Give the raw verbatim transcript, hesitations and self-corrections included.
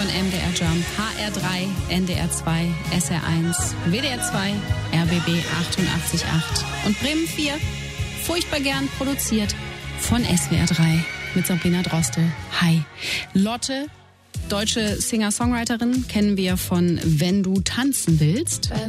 von M D R Jump, H R drei, N D R zwei, S R eins, W D R zwei, R B B achtundachtzig Komma acht und Bremen vier. Furchtbar gern produziert von S W R drei mit Sabrina Drostel. Hi. Lotte, deutsche Singer-Songwriterin, kennen wir von Wenn du tanzen willst. Wenn